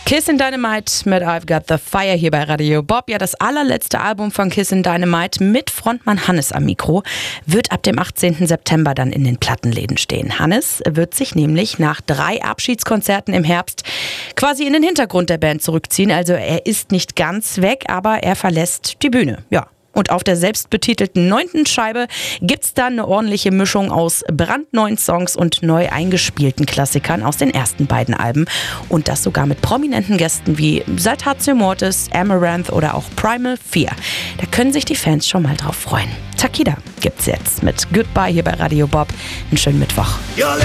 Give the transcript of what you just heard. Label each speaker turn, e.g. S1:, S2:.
S1: Kissin' Dynamite mit I've Got the Fire hier bei Radio Bob. Ja, das allerletzte Album von Kissin' Dynamite mit Frontmann Hannes am Mikro wird ab dem 18. September dann in den Plattenläden stehen. Hannes wird sich nämlich nach 3 Abschiedskonzerten im Herbst quasi in den Hintergrund der Band zurückziehen. Also er ist nicht ganz weg, aber er verlässt die Bühne. Ja. Und auf der selbstbetitelten 9. Scheibe gibt's dann eine ordentliche Mischung aus brandneuen Songs und neu eingespielten Klassikern aus den ersten beiden Alben. Und das sogar mit prominenten Gästen wie Saltatio Mortis, Amaranth oder auch Primal Fear. Da können sich die Fans schon mal drauf freuen. Takida gibt's jetzt mit Goodbye hier bei Radio Bob. Einen schönen Mittwoch.